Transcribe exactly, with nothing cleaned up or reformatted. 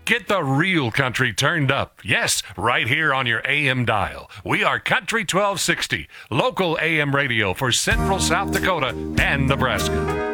Get the real country turned up. Yes, right here on your A M dial. We are Country twelve sixty, local A M radio for Central South Dakota and Nebraska.